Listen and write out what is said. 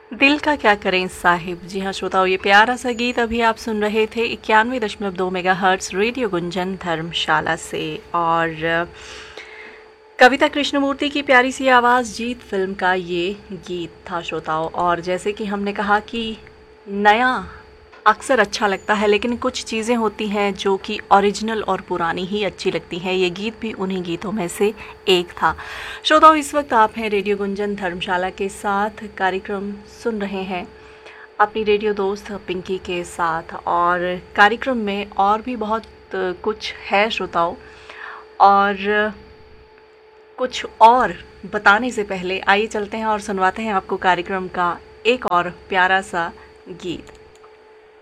दिल का क्या करें साहिब। जी हाँ श्रोताओं, ये प्यारा सा गीत अभी आप सुन रहे थे 91.2 मेगाहर्ट्ज़ रेडियो गुंजन धर्मशाला से। और कविता कृष्णमूर्ति की प्यारी सी आवाज़, जीत फिल्म का ये गीत था श्रोताओं। और जैसे कि हमने कहा कि नया अक्सर अच्छा लगता है, लेकिन कुछ चीज़ें होती हैं जो कि ओरिजिनल और पुरानी ही अच्छी लगती हैं। ये गीत भी उन्हीं गीतों में से एक था। श्रोताओं, इस वक्त आप हैं रेडियो गुंजन धर्मशाला के साथ, कार्यक्रम सुन रहे हैं अपनी रेडियो दोस्त पिंकी के साथ। और कार्यक्रम में और भी बहुत कुछ है श्रोताओं, और कुछ और बताने से पहले आइए चलते हैं और सुनवाते हैं आपको कार्यक्रम का एक और प्यारा सा गीत।